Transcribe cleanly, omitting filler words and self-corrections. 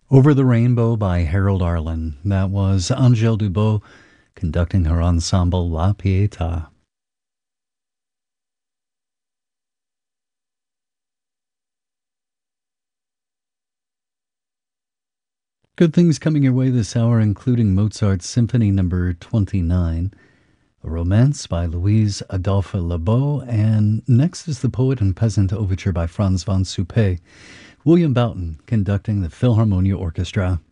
Over the Rainbow by Harold Arlen. That was Angèle Dubot conducting her ensemble La Pietà. Good things coming your way this hour, including Mozart's Symphony Number 29, a Romance by Louise Adolphe Lebeau, and next is the Poet and Peasant Overture by Franz von Suppé. William Boughton conducting the Philharmonia Orchestra.